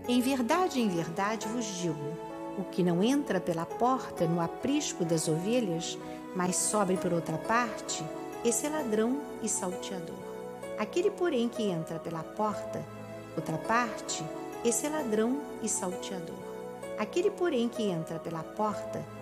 Em verdade vos digo, o que não entra pela porta no aprisco das ovelhas, mas sobe por outra parte, esse é ladrão e salteador. Aquele, porém, que entra pela porta, outra parte, esse é ladrão e salteador. Aquele, porém, que entra pela porta,